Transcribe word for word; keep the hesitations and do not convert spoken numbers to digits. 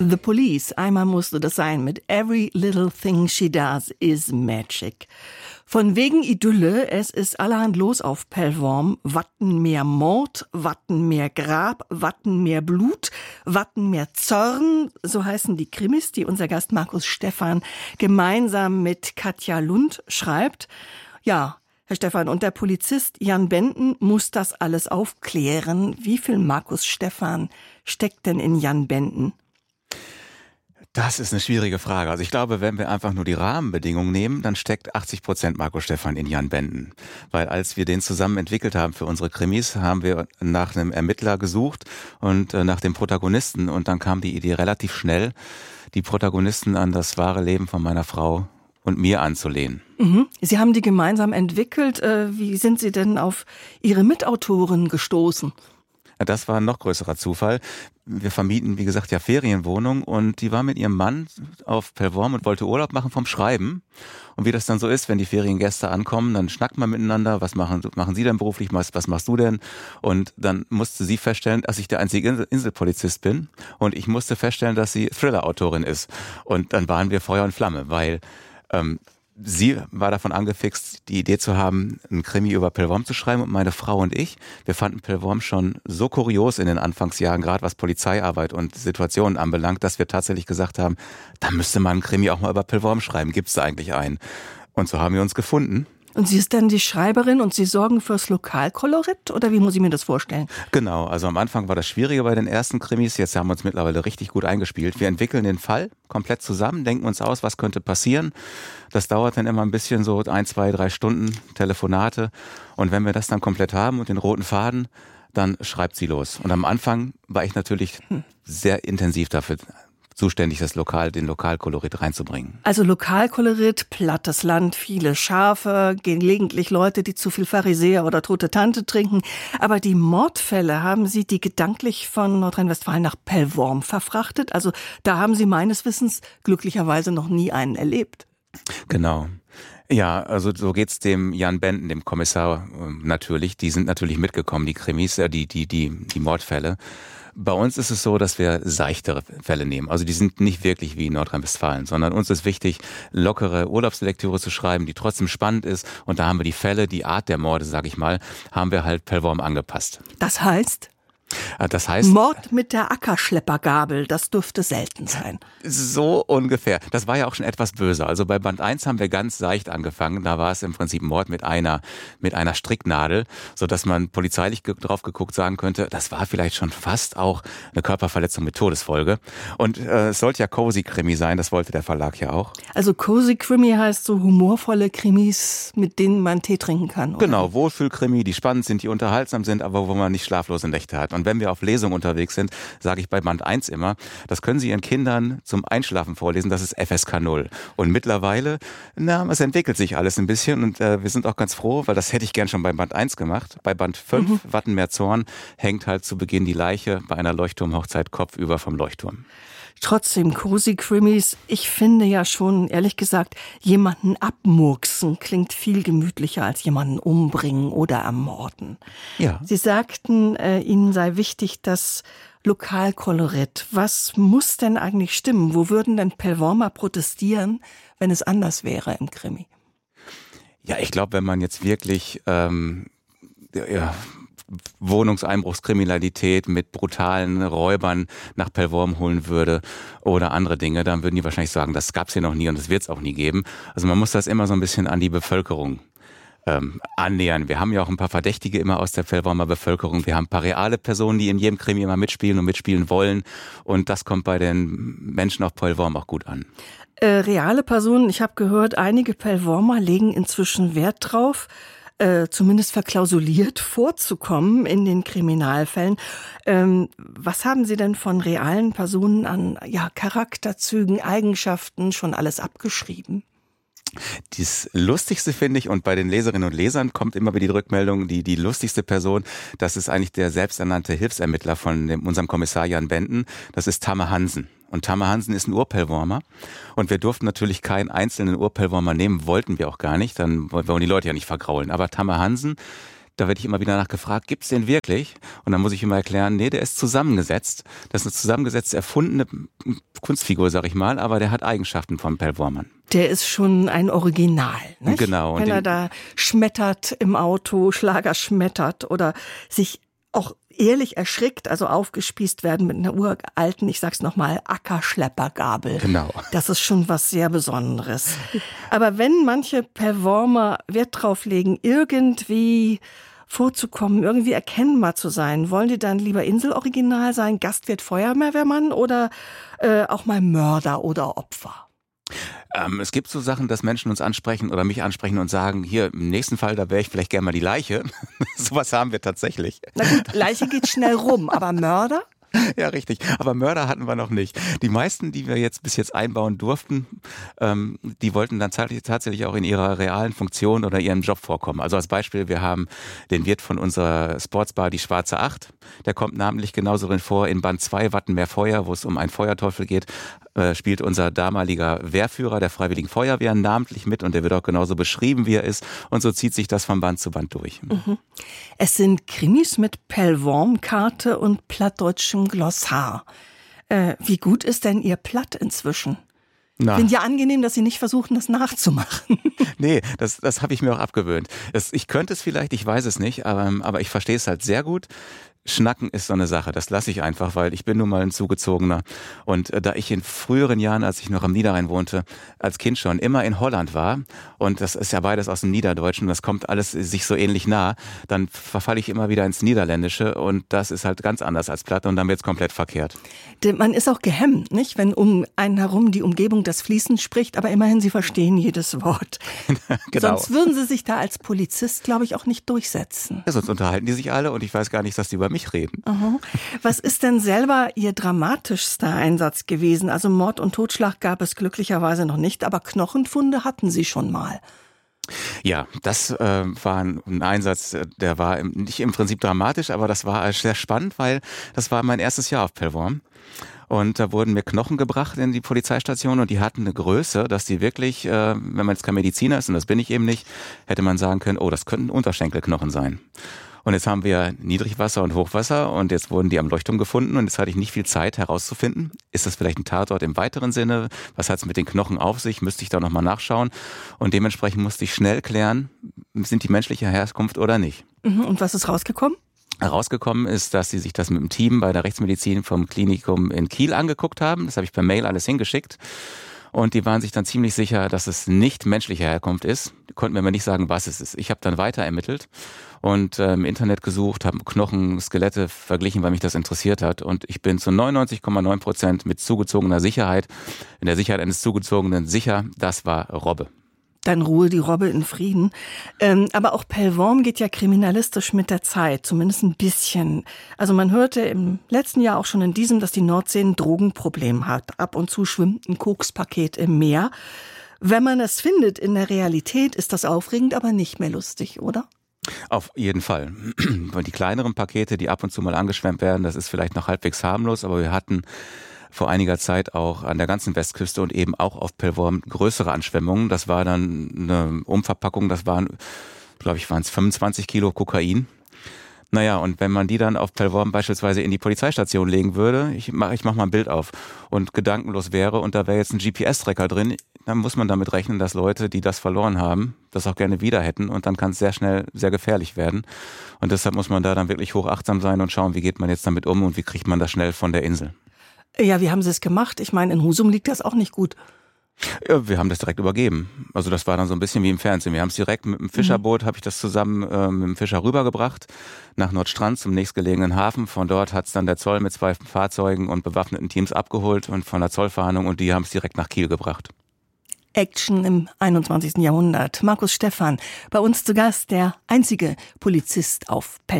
The Police, einmal musste das sein, mit Every Little Thing She Does is Magic. Von wegen Idylle, es ist allerhand los auf Pellworm. Wattenmeer Mord, Wattenmeer Grab, Wattenmeer Blut, Wattenmeer Zorn, so heißen die Krimis, die unser Gast Markus Stephan gemeinsam mit Katja Lund schreibt. Ja, Herr Stephan, und der Polizist Jan Benden muss das alles aufklären. Wie viel Markus Stephan steckt denn in Jan Benden? Das ist eine schwierige Frage. Also ich glaube, wenn wir einfach nur die Rahmenbedingungen nehmen, dann steckt achtzig Prozent Markus Stephan in Jan Benden. Weil als wir den zusammen entwickelt haben für unsere Krimis, haben wir nach einem Ermittler gesucht und nach dem Protagonisten. Und dann kam die Idee relativ schnell, die Protagonisten an das wahre Leben von meiner Frau und mir anzulehnen. Mhm. Sie haben die gemeinsam entwickelt. Wie sind Sie denn auf Ihre Mitautoren gestoßen? Das war ein noch größerer Zufall. Wir vermieten, wie gesagt, ja Ferienwohnungen und die war mit ihrem Mann auf Pellworm und wollte Urlaub machen vom Schreiben. Und wie das dann so ist, wenn die Feriengäste ankommen, dann schnackt man miteinander, was machen, machen Sie denn beruflich, was, was machst du denn? Und dann musste sie feststellen, dass ich der einzige Inselpolizist bin und ich musste feststellen, dass sie Thriller-Autorin ist. Und dann waren wir Feuer und Flamme, weil ähm, sie war davon angefixt, die Idee zu haben, einen Krimi über Pellworm zu schreiben, und meine Frau und ich, wir fanden Pellworm schon so kurios in den Anfangsjahren, gerade was Polizeiarbeit und Situationen anbelangt, dass wir tatsächlich gesagt haben, da müsste man einen Krimi auch mal über Pellworm schreiben, gibt's da eigentlich einen? Und so haben wir uns gefunden. Und sie ist dann die Schreiberin und Sie sorgen fürs Lokalkolorit, oder wie muss ich mir das vorstellen? Genau, also am Anfang war das Schwierige bei den ersten Krimis, jetzt haben wir uns mittlerweile richtig gut eingespielt. Wir entwickeln den Fall komplett zusammen, denken uns aus, was könnte passieren. Das dauert dann immer ein bisschen, so ein, zwei, drei Stunden Telefonate, und wenn wir das dann komplett haben und den roten Faden, dann schreibt sie los. Und am Anfang war ich natürlich sehr intensiv dafür zuständig, das Lokal, den Lokalkolorit reinzubringen. Also Lokalkolorit, plattes Land, viele Schafe, gelegentlich Leute, die zu viel Pharisäer oder tote Tante trinken. Aber die Mordfälle, haben Sie die gedanklich von Nordrhein-Westfalen nach Pellworm verfrachtet? Also da haben Sie meines Wissens glücklicherweise noch nie einen erlebt. Genau. Ja, also so geht's dem Jan Benden, dem Kommissar, natürlich. Die sind natürlich mitgekommen, die Krimis, äh, die, die, die, die Mordfälle. Bei uns ist es so, dass wir seichtere Fälle nehmen. Also die sind nicht wirklich wie in Nordrhein-Westfalen, sondern uns ist wichtig, lockere Urlaubslektüre zu schreiben, die trotzdem spannend ist. Und da haben wir die Fälle, die Art der Morde, sag ich mal, haben wir halt Pellworm angepasst. Das heißt? Das heißt, Mord mit der Ackerschleppergabel, das dürfte selten sein. So ungefähr. Das war ja auch schon etwas böser. Also bei Band eins haben wir ganz seicht angefangen. Da war es im Prinzip Mord mit einer mit einer Stricknadel, sodass man polizeilich ge- drauf geguckt sagen könnte, das war vielleicht schon fast auch eine Körperverletzung mit Todesfolge. Und äh, es sollte ja Cozy Krimi sein, das wollte der Verlag ja auch. Also Cozy Krimi heißt so humorvolle Krimis, mit denen man Tee trinken kann, oder? Genau, Wohlfühlkrimi, die spannend sind, die unterhaltsam sind, aber wo man nicht schlaflose Nächte hat. Und wenn wir auf Lesung unterwegs sind, sage ich bei Band eins immer, das können Sie Ihren Kindern zum Einschlafen vorlesen, das ist F S K null. Und mittlerweile, na, es entwickelt sich alles ein bisschen und äh, wir sind auch ganz froh, weil das hätte ich gern schon bei Band eins gemacht. Bei Band fünf, mhm. Wattenmeer Zorn, hängt halt zu Beginn die Leiche bei einer Leuchtturmhochzeit kopfüber vom Leuchtturm. Trotzdem, Cozy Krimis, ich finde ja schon, ehrlich gesagt, jemanden abmurksen klingt viel gemütlicher als jemanden umbringen oder ermorden. Ja. Sie sagten, äh, Ihnen sei wichtig, das Lokalkolorit. Was muss denn eigentlich stimmen? Wo würden denn Pellwormer protestieren, wenn es anders wäre im Krimi? Ja, ich glaube, wenn man jetzt wirklich ähm, ja, Wohnungseinbruchskriminalität mit brutalen Räubern nach Pellworm holen würde oder andere Dinge, dann würden die wahrscheinlich sagen, das gab's hier noch nie und das wird's auch nie geben. Also man muss das immer so ein bisschen an die Bevölkerung ähm, annähern. Wir haben ja auch ein paar Verdächtige immer aus der Pellwormer Bevölkerung. Wir haben ein paar reale Personen, die in jedem Krimi immer mitspielen und mitspielen wollen, und das kommt bei den Menschen auf Pellworm auch gut an. Äh, reale Personen, ich habe gehört, einige Pellwormer legen inzwischen Wert drauf, Äh, zumindest verklausuliert vorzukommen in den Kriminalfällen. Ähm, was haben Sie denn von realen Personen an ja, Charakterzügen, Eigenschaften schon alles abgeschrieben? Das Lustigste finde ich, und bei den Leserinnen und Lesern kommt immer wieder die Rückmeldung, die, die lustigste Person, das ist eigentlich der selbsternannte Hilfsermittler von dem, unserem Kommissar Jan Benden, das ist Tamme Hansen. Und Tamme Hansen ist ein Urpellwormer. Und wir durften natürlich keinen einzelnen Urpellwormer nehmen, wollten wir auch gar nicht, dann wollen die Leute ja nicht vergraulen. Aber Tamme Hansen, da werde ich immer wieder nachgefragt, gibt's den wirklich? Und dann muss ich immer erklären, nee, der ist zusammengesetzt. Das ist eine zusammengesetzte, erfundene Kunstfigur, sag ich mal, aber der hat Eigenschaften von Pellworm. Der ist schon ein Original, nicht? Genau. Wenn er da schmettert im Auto, Schlager schmettert oder sich auch ehrlich erschrickt, also aufgespießt werden mit einer uralten, ich sag's nochmal, Ackerschleppergabel. Genau. Das ist schon was sehr Besonderes. Aber wenn manche Pellwormer Wert drauf legen, irgendwie vorzukommen, irgendwie erkennbar zu sein, wollen die dann lieber Inseloriginal sein, Gastwirt, Feuerwehrmann oder äh, auch mal Mörder oder Opfer? Ähm, es gibt so Sachen, dass Menschen uns ansprechen oder mich ansprechen und sagen, hier, im nächsten Fall, da wäre ich vielleicht gerne mal die Leiche. Sowas haben wir tatsächlich. Na gut, Leiche geht schnell rum, aber Mörder? Ja, richtig. Aber Mörder hatten wir noch nicht. Die meisten, die wir jetzt bis jetzt einbauen durften, ähm, die wollten dann tatsächlich auch in ihrer realen Funktion oder ihrem Job vorkommen. Also als Beispiel, wir haben den Wirt von unserer Sportsbar, die Schwarze Acht. Der kommt namentlich genauso drin vor in Band zwei, Wattenmeer Feuer, wo es um einen Feuerteufel geht, äh, spielt unser damaliger Wehrführer der Freiwilligen Feuerwehr namentlich mit und der wird auch genauso beschrieben, wie er ist. Und so zieht sich das von Band zu Band durch. Mhm. Es sind Krimis mit Pellworm-Karte und plattdeutschem Glossar. Äh, wie gut ist denn Ihr Platt inzwischen? Na. Ich finde ja angenehm, dass Sie nicht versuchen, das nachzumachen. Nee, das, das habe ich mir auch abgewöhnt. Das, ich könnte es vielleicht, ich weiß es nicht, aber, aber ich verstehe es halt sehr gut. Schnacken ist so eine Sache, das lasse ich einfach, weil ich bin nun mal ein Zugezogener. Und äh, da ich in früheren Jahren, als ich noch am Niederrhein wohnte, als Kind schon immer in Holland war, und das ist ja beides aus dem Niederdeutschen, das kommt alles sich so ähnlich nah, dann verfalle ich immer wieder ins Niederländische und das ist halt ganz anders als Platt und dann wird's komplett verkehrt. Man ist auch gehemmt, nicht, wenn um einen herum die Umgebung das Fließend spricht, aber immerhin, Sie verstehen jedes Wort. Genau. Sonst würden Sie sich da als Polizist, glaube ich, auch nicht durchsetzen. Ja, sonst unterhalten die sich alle und ich weiß gar nicht, dass die über mich reden. Aha. Was ist denn selber Ihr dramatischster Einsatz gewesen? Also Mord und Totschlag gab es glücklicherweise noch nicht, aber Knochenfunde hatten Sie schon mal. Ja, das äh, war ein, ein Einsatz, der war im, nicht im Prinzip dramatisch, aber das war sehr spannend, weil das war mein erstes Jahr auf Pellworm. Und da wurden mir Knochen gebracht in die Polizeistation und die hatten eine Größe, dass die wirklich, äh, wenn man jetzt kein Mediziner ist, und das bin ich eben nicht, hätte man sagen können, oh, das könnten Unterschenkelknochen sein. Und jetzt haben wir Niedrigwasser und Hochwasser und jetzt wurden die am Leuchtturm gefunden und jetzt hatte ich nicht viel Zeit herauszufinden, ist das vielleicht ein Tatort im weiteren Sinne, was hat es mit den Knochen auf sich, müsste ich da nochmal nachschauen und dementsprechend musste ich schnell klären, sind die menschlicher Herkunft oder nicht. Und was ist rausgekommen? Herausgekommen ist, dass sie sich das mit dem Team bei der Rechtsmedizin vom Klinikum in Kiel angeguckt haben, das habe ich per Mail alles hingeschickt. Und die waren sich dann ziemlich sicher, dass es nicht menschlicher Herkunft ist. Die konnten mir aber nicht sagen, was es ist. Ich habe dann weiter ermittelt und äh, im Internet gesucht, habe Knochen, Skelette verglichen, weil mich das interessiert hat. Und ich bin zu neunundneunzig Komma neun Prozent mit zugezogener Sicherheit, in der Sicherheit eines Zugezogenen sicher, das war Robbe. Dann ruhe die Robbe in Frieden. Ähm, aber auch Pellworm geht ja kriminalistisch mit der Zeit, zumindest ein bisschen. Also man hörte im letzten Jahr auch schon in diesem, dass die Nordsee ein Drogenproblem hat. Ab und zu schwimmt ein Kokspaket im Meer. Wenn man es findet in der Realität, ist das aufregend, aber nicht mehr lustig, oder? Auf jeden Fall. Die kleineren Pakete, die ab und zu mal angeschwemmt werden, das ist vielleicht noch halbwegs harmlos, aber wir hatten vor einiger Zeit auch an der ganzen Westküste und eben auch auf Pellworm größere Anschwemmungen. Das war dann eine Umverpackung, das waren, glaube ich, waren es fünfundzwanzig Kilo Kokain. Naja, und wenn man die dann auf Pellworm beispielsweise in die Polizeistation legen würde, ich mache ich mach mal ein Bild auf und gedankenlos wäre und da wäre jetzt ein G P S-Tracker drin, dann muss man damit rechnen, dass Leute, die das verloren haben, das auch gerne wieder hätten und dann kann es sehr schnell sehr gefährlich werden. Und deshalb muss man da dann wirklich hochachtsam sein und schauen, wie geht man jetzt damit um und wie kriegt man das schnell von der Insel. Ja, wie haben Sie es gemacht? Ich meine, in Husum liegt das auch nicht gut. Ja, wir haben das direkt übergeben. Also das war dann so ein bisschen wie im Fernsehen. Wir haben es direkt mit dem Fischerboot, mhm. habe ich das zusammen äh, mit dem Fischer rübergebracht nach Nordstrand zum nächstgelegenen Hafen. Von dort hat es dann der Zoll mit zwei Fahrzeugen und bewaffneten Teams abgeholt und von der Zollfahndung und die haben es direkt nach Kiel gebracht. Action im einundzwanzigsten Jahrhundert. Markus Stephan, bei uns zu Gast, der einzige Polizist auf Pellworm.